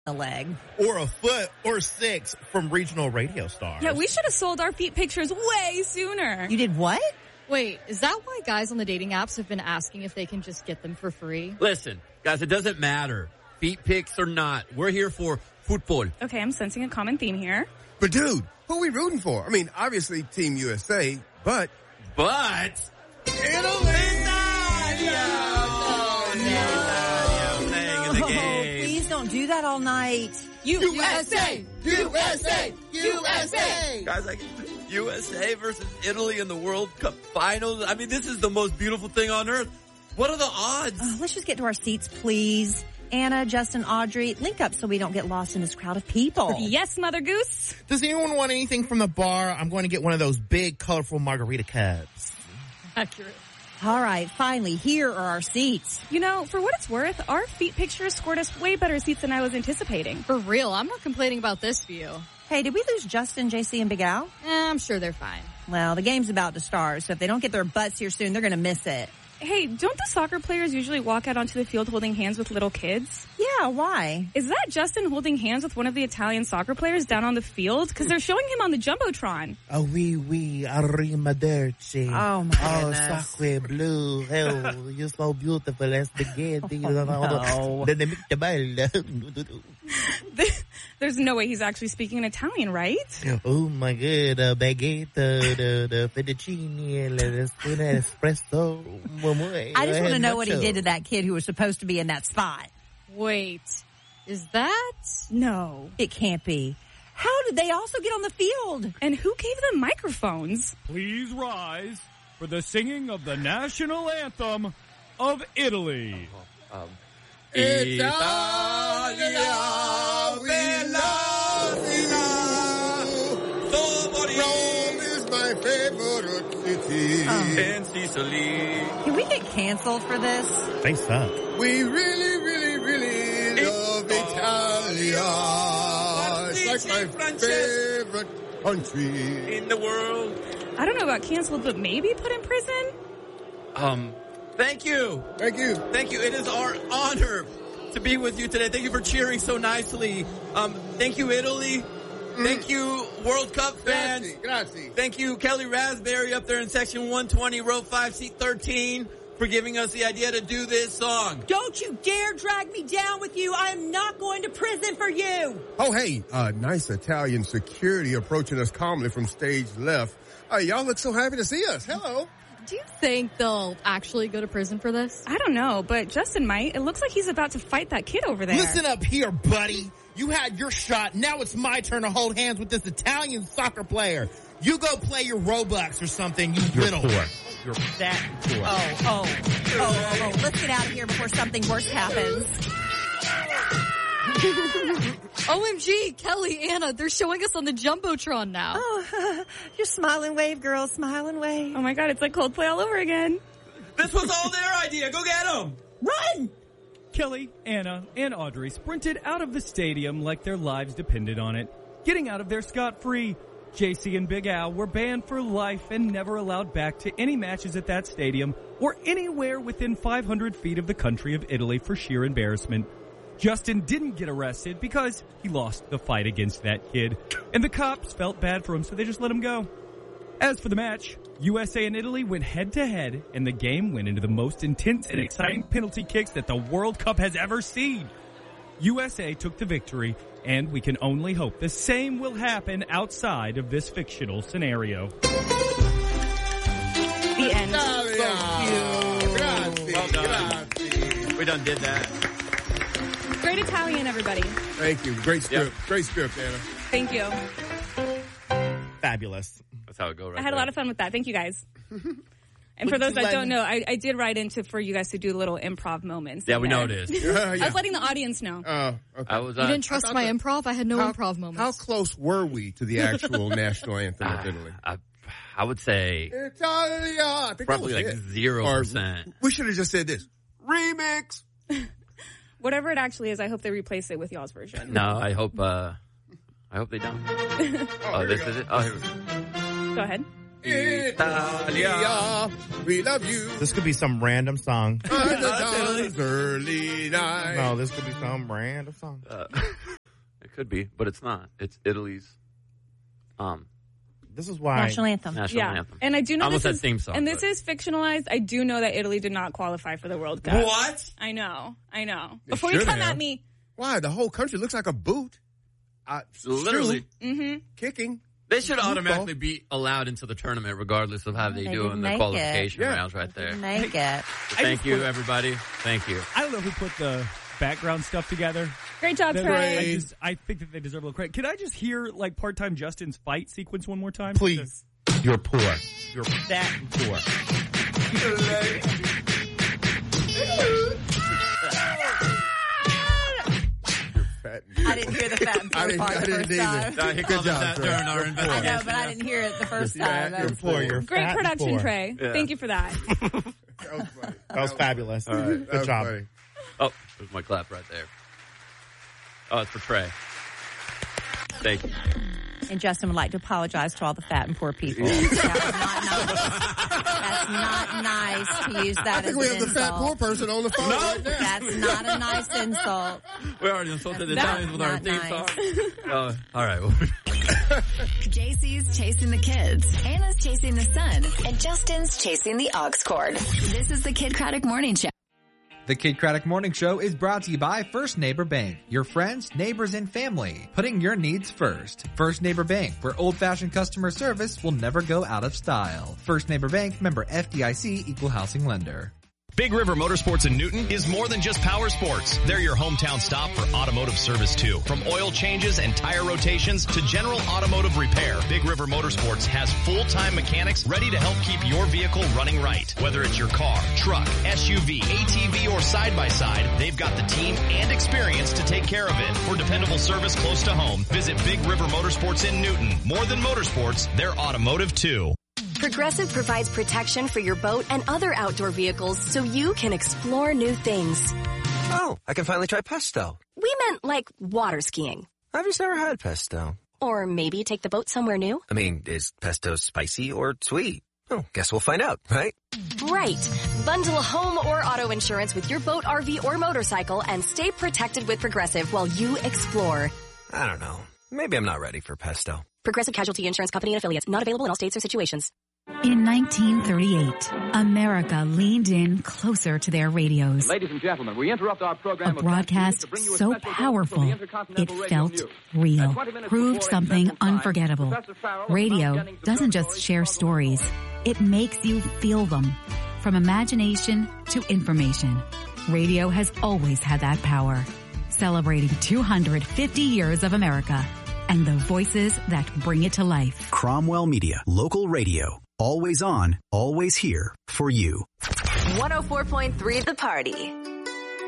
a leg. Or a foot or 6 from regional radio stars. Yeah, we should have sold our feet pictures way sooner. You did what? Wait, is that why guys on the dating apps have been asking if they can just get them for free? Listen, guys, it doesn't matter. Feet pics or not. We're here for football. Okay, I'm sensing a common theme here. But, dude, who are we rooting for? I mean, obviously Team USA, but... Please don't do that all night. USA! USA! USA! Guys, like USA versus Italy in the World Cup finals. I mean, this is the most beautiful thing on earth. What are the odds? Let's just get to our seats, please. Anna, Justin, Audrey, link up so we don't get lost in this crowd of people. Yes, Mother Goose. Does anyone want anything from the bar? I'm going to get one of those big, colorful margarita cups. Accurate. All right, finally, here are our seats. You know, for what it's worth, our feet pictures scored us way better seats than I was anticipating. For real, I'm not complaining about this view. Hey, did we lose Justin, JC, and Big Al? I'm sure they're fine. Well, the game's about to start, so if they don't get their butts here soon, they're going to miss it. Hey, don't the soccer players usually walk out onto the field holding hands with little kids? Yeah, why? Is that Justin holding hands with one of the Italian soccer players down on the field? Because they're showing him on the Jumbotron. Oh, arrivederci. Oh, my goodness. Sacre bleu. Oh, you're so beautiful as spaghetti. There's no way he's actually speaking in Italian, right? Oh, my God. Baguette, the fettuccine, espresso. I just want to know what he did to that kid who was supposed to be in that spot. Wait, is that? No. It can't be. How did they also get on the field? And who gave them microphones? Please rise for the singing of the national anthem of Italy. Italia, we love you. Rome is my favorite city. And Sicily. Can we get canceled for this? They suck. We really, really, really love Italia. It's like my favorite country In the world. I don't know about canceled, but maybe put in prison? Thank you. Thank you. Thank you. It is our honor to be with you today. Thank you for cheering so nicely. Thank you, Italy. Thank you, World Cup fans. Grazie. Thank you, Kelly Raspberry up there in section 120, row 5, seat 13, for giving us the idea to do this song. Don't you dare drag me down with you. I am not going to prison for you. Oh, hey, nice Italian security approaching us calmly from stage left. Y'all look so happy to see us. Hello. Do you think they'll actually go to prison for this? I don't know, but Justin might. It looks like he's about to fight that kid over there. Listen up here, buddy. You had your shot. Now it's my turn to hold hands with this Italian soccer player. You go play your Robux or something, you little. You're that poor. Oh. Let's get out of here before something worse happens. OMG, Kelly, Anna, they're showing us on the Jumbotron now. Oh, your smile and wave, girl. Smile and wave. Oh my God, it's like Coldplay all over again. This was all their idea. Go get them. Run! Kelly, Anna, and Audrey sprinted out of the stadium like their lives depended on it, getting out of there scot-free. JC and Big Al were banned for life and never allowed back to any matches at that stadium or anywhere within 500 feet of the country of Italy for sheer embarrassment. Justin didn't get arrested because he lost the fight against that kid, and the cops felt bad for him, so they just let him go. As for the match, USA and Italy went head-to-head, and the game went into the most intense and exciting penalty kicks that the World Cup has ever seen. USA took the victory, and we can only hope the same will happen outside of this fictional scenario. The end. Well done. We done did that. Great Italian, everybody. Thank you. Great script. Yep. Great script, Anna. Thank you. Fabulous. That's how it goes right I had a lot of fun with that. Thank you, guys. And for Would those you that let don't me- know, I did write into for you guys to do little improv moments. Yeah, in we there. noticed. I was letting the audience know. Okay. I was You didn't trust my improv? I had no improv moments. How close were we to the actual national anthem of Italy? I would say Italia. I think probably that like was it. 0%. We should have just said this. Remix. Whatever it actually is, I hope they replace it with y'all's version. No, I hope they don't. Oh, this is it? Oh, here we go. Go ahead. Italia, we love you. This could be some random song. By the dawn's early night. No, this could be some random song. could be, but it's not. It's Italy's. This is why National anthem. National anthem. And I do know almost this that is, theme song. and this is fictionalized. I do know that Italy did not qualify for the World Cup. What? I know. They Before you should come have. at me. Why? The whole country looks like a boot. Literally. Kicking. They should automatically be allowed into the tournament regardless of how they do didn't in the make qualification it. Yeah. rounds right there. Make it. Thank you, everybody. Thank you. I don't know who put the background stuff together. Great job, Trey. I think that they deserve a little credit. Can I just hear like part-time Justin's fight sequence one more time? Please. You're poor. You're fat and poor. I didn't hear the fat and poor part the first time. He Good called job, that Trey. during our I investigation. know, but I didn't hear it the first time. That You're was poor. cool. You're Great fat and production, poor. Trey. Yeah. Thank you for that. That was funny. That was fabulous. All right. Good job. Funny. Oh, there's my clap right there. Oh, it's for Trey. Thank you. And Justin would like to apologize to all the fat and poor people. That was not nice. That's not nice to use that I as think an we have the insult. fat poor person on the phone right now. That's not a nice insult. We already insulted the That's Italians with our not theme nice. song. All right. JC's chasing the kids. Anna's chasing the sun. And Justin's chasing the aux cord. This is the Kid Craddock Morning Show. The Kid Craddock Morning Show is brought to you by First Neighbor Bank. Your friends, neighbors, and family. Putting your needs first. First Neighbor Bank, where old-fashioned customer service will never go out of style. First Neighbor Bank, member FDIC, equal housing lender. Big River Motorsports in Newton is more than just power sports. They're your hometown stop for automotive service too. From oil changes and tire rotations to general automotive repair, Big River Motorsports has full-time mechanics ready to help keep your vehicle running right. Whether it's your car, truck, SUV, ATV, or side-by-side, they've got the team and experience to take care of it. For dependable service close to home, visit Big River Motorsports in Newton. More than motorsports, they're automotive too. Progressive provides protection for your boat and other outdoor vehicles so you can explore new things. Oh, I can finally try pesto. We meant like water skiing. I've just never had pesto. Or maybe take the boat somewhere new. I mean, is pesto spicy or sweet? Oh, guess we'll find out, right? Right. Bundle home or auto insurance with your boat, RV, or motorcycle and stay protected with Progressive while you explore. I don't know. Maybe I'm not ready for pesto. Progressive Casualty Insurance Company and affiliates. Not available in all states or situations. In 1938, America leaned in closer to their radios. Ladies and gentlemen, we interrupt our program. A broadcast so powerful, it felt real, proved something unforgettable. Radio doesn't just share stories, it makes you feel them. From imagination to information, radio has always had that power. Celebrating 250 years of America and the voices that bring it to life. Cromwell Media, local radio. Always on, always here for you. 104.3 The Party.